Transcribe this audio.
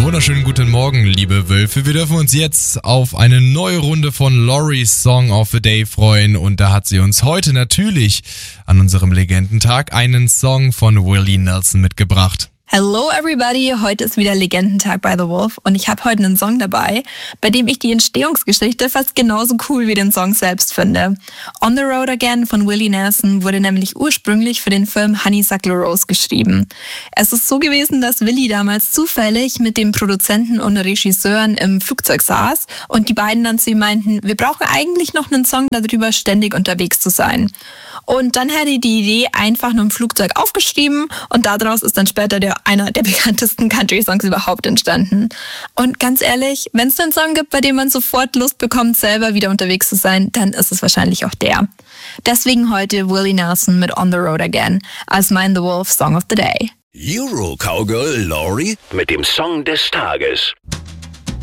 wunderschönen guten Morgen, liebe Wölfe. Wir dürfen uns jetzt auf eine neue Runde von Loris Song of the Day freuen und da hat sie uns heute natürlich an unserem Legendentag einen Song von Willie Nelson mitgebracht. Hello everybody, heute ist wieder Legendentag bei The Wolf und ich habe heute einen Song dabei, bei dem ich die Entstehungsgeschichte fast genauso cool wie den Song selbst finde. On the Road Again von Willie Nelson wurde nämlich ursprünglich für den Film Honeysuckle Rose geschrieben. Es ist so gewesen, dass Willie damals zufällig mit dem Produzenten und Regisseuren im Flugzeug saß und die beiden dann zu ihm meinten, wir brauchen eigentlich noch einen Song darüber, ständig unterwegs zu sein. Und dann hat er die Idee einfach nur im Flugzeug aufgeschrieben und daraus ist dann später einer der bekanntesten Country-Songs überhaupt entstanden. Und ganz ehrlich, wenn es einen Song gibt, bei dem man sofort Lust bekommt, selber wieder unterwegs zu sein, dann ist es wahrscheinlich auch der. Deswegen heute Willie Nelson mit On the Road Again als mein The Wolf Song of the Day. Euro Cowgirl Lori mit dem Song des Tages.